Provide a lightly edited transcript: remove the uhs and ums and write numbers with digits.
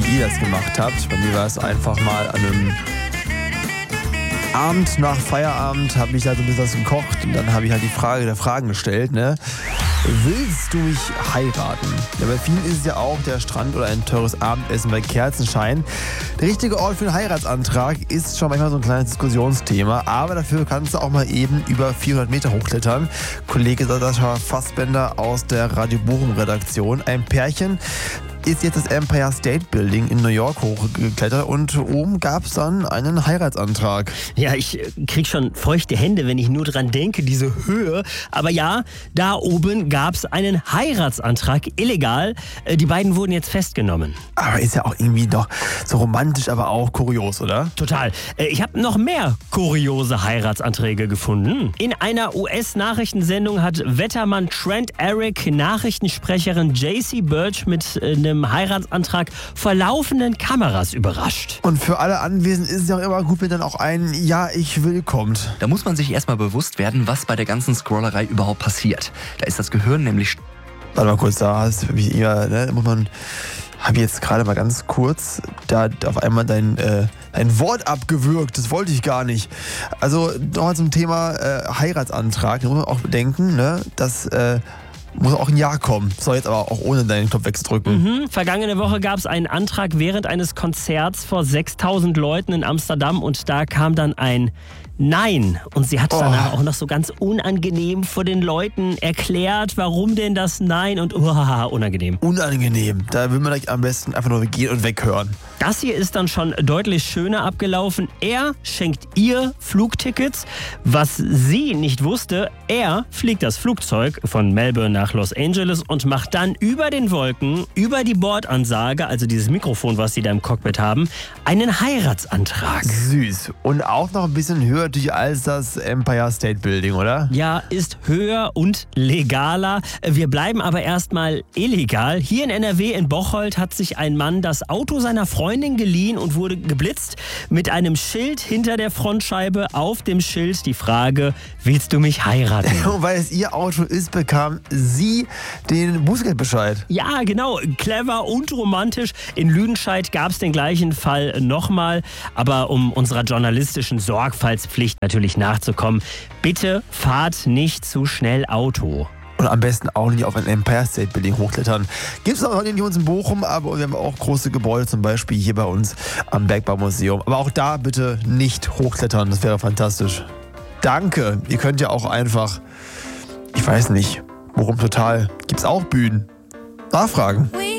ihr das gemacht habt. Bei mir war es einfach mal an einem Abend nach Feierabend, habe ich da so ein bisschen was gekocht und dann habe ich halt die Frage der Fragen gestellt, ne? Willst du mich heiraten? Ja, bei vielen ist es ja auch der Strand oder ein teures Abendessen bei Kerzenschein. Der richtige Ort für einen Heiratsantrag ist schon manchmal so ein kleines Diskussionsthema, aber dafür kannst du auch mal eben über 400 Meter hochklettern. Kollege Sascha Fassbender aus der Radio Bochum Redaktion. Ein Pärchen ist jetzt das Empire State Building in New York hochgeklettert und oben gab es dann einen Heiratsantrag. Ja, ich krieg schon feuchte Hände, wenn ich nur dran denke, diese Höhe. Aber ja, da oben gab es einen Heiratsantrag, illegal. Die beiden wurden jetzt festgenommen. Aber ist ja auch irgendwie doch so romantisch, aber auch kurios, oder? Total. Ich habe noch mehr kuriose Heiratsanträge gefunden. In einer US-Nachrichtensendung hat Wettermann Trent Eric Nachrichtensprecherin JC Birch mit einem Heiratsantrag vor laufenden Kameras überrascht. Und für alle Anwesenden ist es ja auch immer gut, wenn dann auch ein Ja, ich will kommt. Da muss man sich erstmal bewusst werden, was bei der ganzen Scrollerei überhaupt passiert. Da ist das Gehirn nämlich... Warte mal kurz, da hast wie immer, ne, da muss man... Habe ich jetzt gerade mal ganz kurz da auf einmal dein Wort abgewürgt. Das wollte ich gar nicht. Also nochmal zum Thema Heiratsantrag. Da muss man auch bedenken, ne, dass... muss auch ein Ja kommen. Soll jetzt aber auch ohne deinen Knopf wegzudrücken. Vergangene Woche gab es einen Antrag während eines Konzerts vor 6.000 Leuten in Amsterdam und da kam dann ein Nein. Und sie hat danach auch noch so ganz unangenehm vor den Leuten erklärt, warum denn das Nein und unangenehm. Unangenehm. Da will man gleich am besten einfach nur gehen und weghören. Das hier ist dann schon deutlich schöner abgelaufen. Er schenkt ihr Flugtickets. Was sie nicht wusste, er fliegt das Flugzeug von Melbourne nach Los Angeles und macht dann über den Wolken, über die Bordansage, also dieses Mikrofon, was sie da im Cockpit haben, einen Heiratsantrag. Süß. Und auch noch ein bisschen höher als das Empire State Building, oder? Ja, ist höher und legaler. Wir bleiben aber erstmal illegal. Hier in NRW in Bocholt hat sich ein Mann das Auto seiner Freundin geliehen und wurde geblitzt. Mit einem Schild hinter der Frontscheibe, auf dem Schild die Frage, willst du mich heiraten? Und weil es ihr Auto ist, bekam sie den Bußgeldbescheid. Ja, genau. Clever und romantisch. In Lüdenscheid gab es den gleichen Fall nochmal. Aber um unserer journalistischen Sorgfaltspflicht natürlich nachzukommen, bitte fahrt nicht zu schnell Auto. Und am besten auch nicht auf ein Empire State Building hochklettern. Gibt es auch nicht uns in Bochum, aber wir haben auch große Gebäude, zum Beispiel hier bei uns am Bergbaumuseum. Aber auch da bitte nicht hochklettern, das wäre fantastisch. Danke. Ihr könnt ja auch einfach, ich weiß nicht, Bochum Total, gibt's auch Bühnen? Nachfragen.